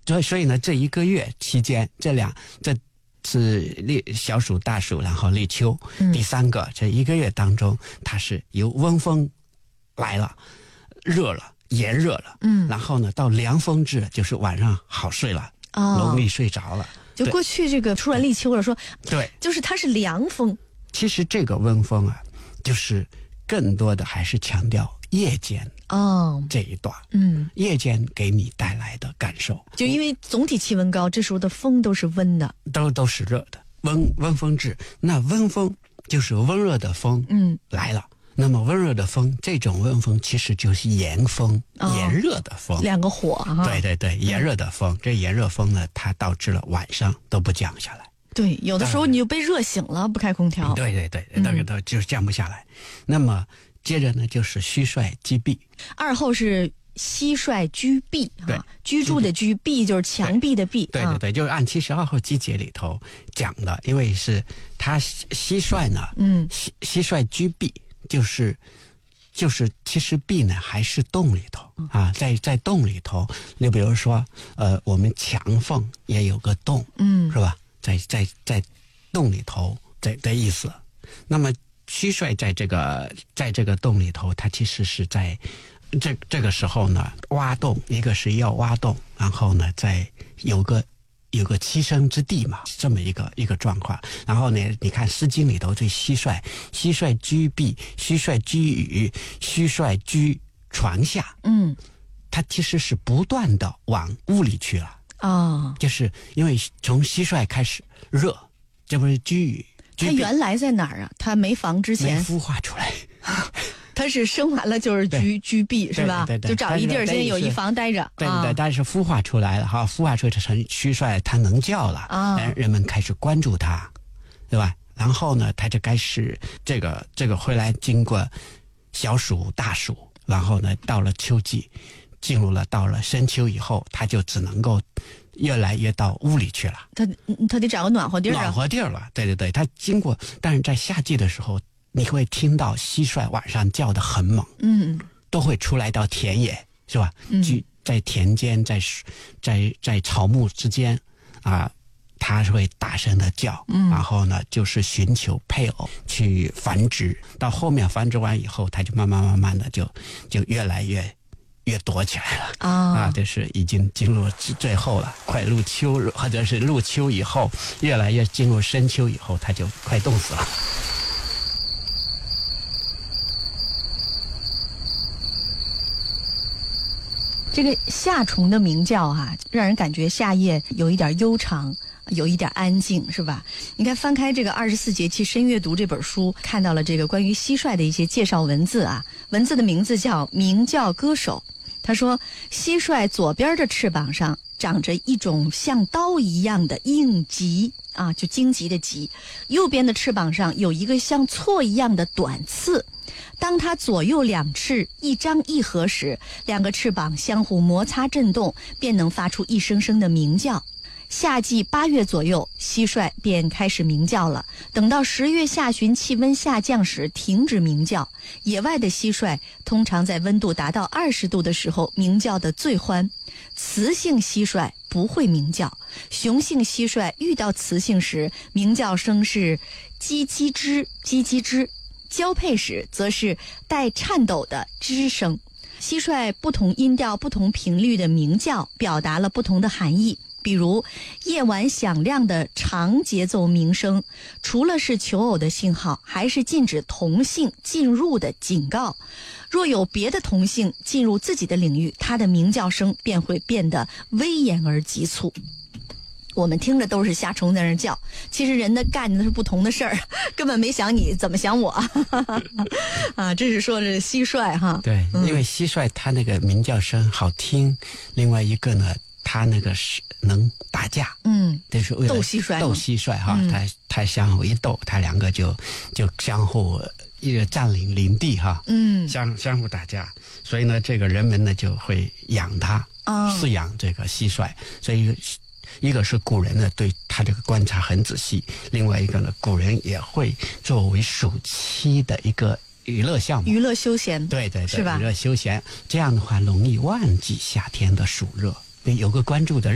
所以呢，这一个月期间，这是小暑、大暑，然后立秋。第三个，这一个月当中，它是由温风来了，热了，炎热了。然后呢，到凉风至，就是晚上好睡了，容易睡着了。 就过去这个出了立秋了，说对， 就是它是凉风。 其实这个温风啊，就是更多的还是强调夜间这一段。夜间给你带来的感受， 就因为总体气温高，这时候的风都是温的， 都是热的。温风至，那温风就是温热的风来了。那么温热的风，这种温风其实就是炎风，炎热的风， 两个火哈。 对，炎热的风，这炎热风呢，它导致了晚上都不降下来。 对，有的时候你就被热醒了，不开空调。 对，那个都就是降不下来。那么接着呢，就是蟋蟀击壁。2 后是蟋蟀居壁， 对， 居住的居，壁就是墙壁的壁。 对，就是按72号季节里头讲的，因为是它蟋蟀呢，蟋蟀居壁。就是其实壁呢还是洞里头啊，在洞里头，你比如说我们墙缝也有个洞，是吧？在洞里头的意思。那么蟋蟀在这个洞里头，它其实是在这个时候呢挖洞，一个是要挖洞，然后呢再有个栖身之地嘛，这么一个状况。然后呢，你看《诗经》里头对蟋蟀居壁，蟋蟀居宇，蟋蟀居床下。它其实是不断的往屋里去了。就是因为从蟋蟀开始热，这不是居宇。 它原来在哪儿啊？它没房之前没孵化出来。 它是生完了就是居壁是吧？ 对， 就找一地儿先有一房待着。 对，但是孵化出来了哈，孵化出成蟋蟀，它能叫了，人们开始关注它，对吧？然后呢，它就开始这个回来，经过小暑、大暑，然后呢，到了秋季，到了深秋以后，它就只能够越来越到屋里去了。 它得找个暖和地儿。 暖和地儿了，对，它经过，但是在夏季的时候。你会听到蟋蟀晚上叫得很猛，都会出来到田野，是吧？在田间，在草木之间啊，它会大声的叫，然后呢，就是寻求配偶去繁殖。到后面繁殖完以后，它就慢慢的就越来越躲起来了这是已经进入最后了，快入秋，或者是入秋以后，越来越进入深秋以后，它就快冻死了。 这个夏虫的鸣叫让人感觉夏夜有一点悠长，有一点安静，是吧？你看翻开这个24节气深阅读这本书，看到了这个关于蟋蟀的一些介绍文字文字的名字叫鸣叫歌手。他说，蟋蟀左边的翅膀上长着一种像刀一样的硬棘就荆棘的棘，右边的翅膀上有一个像错一样的短刺。当它左右两翅一张一合时，两个翅膀相互摩擦震动，便能发出一声声的鸣叫。夏季8月左右，蟋蟀便开始鸣叫了。等到10月下旬气温下降时，停止鸣叫。野外的蟋蟀通常在温度达到20度的时候鸣叫的最欢。雌性蟋蟀不会鸣叫，雄性蟋蟀遇到雌性时，鸣叫声是叽叽吱叽叽吱，交配时则是带颤抖的吱声。蟋蟀不同音调、不同频率的鸣叫，表达了不同的含义。比如夜晚响亮的长节奏鸣声，除了是求偶的信号，还是禁止同性进入的警告。若有别的同性进入自己的领域，它的鸣叫声便会变得威严而急促。我们听着都是夏虫在那叫，其实人的干的是不同的事儿，根本没想你怎么想我这是说是蟋蟀哈。 对，因为蟋蟀它那个鸣叫声好听，另外一个呢，它那个是能打架，就是为了斗蟋蟀哈，它相互一斗，它两个就相互一个占领领地哈，相互打架，所以呢，这个人们呢就会养它，饲养这个蟋蟀，所以一个是古人呢对他这个观察很仔细，另外一个呢，古人也会作为暑期的一个娱乐项目， 娱乐休闲， 对， 是吧？ 娱乐休闲，这样的话容易忘记夏天的暑热，有个关注的